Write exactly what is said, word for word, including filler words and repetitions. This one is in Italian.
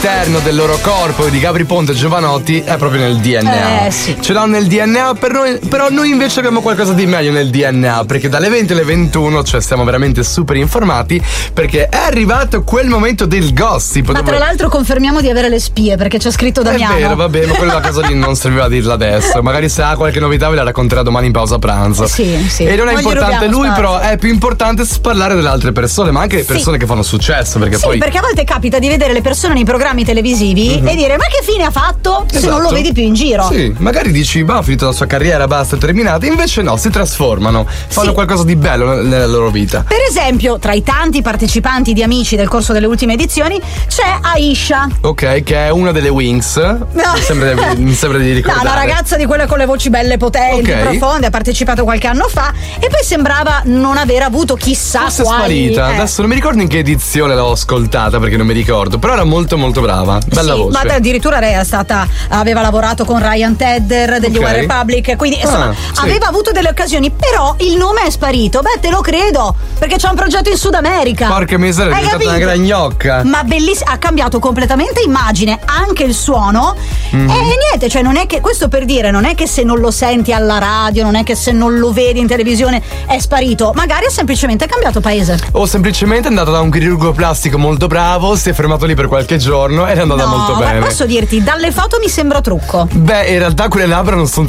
all'interno del loro corpo di Gabry Ponte e Jovanotti è proprio nel D N A. Eh, sì. Ce l'hanno nel D N A, per noi, però noi invece abbiamo qualcosa di meglio nel D N A, perché dalle venti alle ventuno, cioè stiamo veramente super informati, perché è arrivato quel momento del gossip. Ma dove... tra l'altro confermiamo di avere le spie, perché c'è scritto Damiano. È vero, vabbè, ma quella cosa lì non serviva a dirla adesso. Magari se ha qualche novità ve la racconterà domani in pausa pranzo. Sì, sì. E non è Non gli importante rubiamo lui, spazio. però è più importante parlare delle altre persone, ma anche le persone Sì. che fanno successo, perché Sì, poi perché a volte capita di vedere le persone nei programmi televisivi Mhm. e dire ma che fine ha fatto se non lo Esatto. vedi più in giro. Sì, magari dici, ma ha finito la sua carriera, basta, è terminata. Invece no, si trasformano, fanno Sì. qualcosa di bello nella loro vita. Per esempio, tra i tanti partecipanti di Amici del corso delle ultime edizioni c'è Aisha. Ok, che è una delle Wings. Mi sembra, mi sembra di No, ricordare. la ragazza di quelle con le voci belle potenti, Ok. profonde, ha partecipato qualche anno fa e poi sembrava non aver avuto chissà Forse è quali. sparita. eh. Adesso non mi ricordo in che edizione l'avevo ascoltata perché non mi ricordo. Però era molto molto brava. Bella Sì, voce. ma addirittura lei è stata, aveva lavorato con Ryan Tedder degli Ok. One Republic, quindi insomma Ah, sì. aveva avuto delle occasioni, però il nome è sparito. Beh, te lo credo, perché c'è un progetto in Sud America. Porca miseria, è Hai diventata una capito? gran gnocca. Ma bellissimo, ha cambiato completamente immagine, anche il suono. Mhm. E niente, cioè non è che, questo per dire, non è che se non lo senti alla radio, non è che se non lo vedi in televisione è sparito, magari ha semplicemente cambiato paese. O semplicemente è andata da un chirurgo plastico molto bravo, si è fermato lì per qualche giorno ed è andata No, molto ma bene. posso dirti, dalle foto mi sembra trucco. Beh, in realtà quelle labbra non sono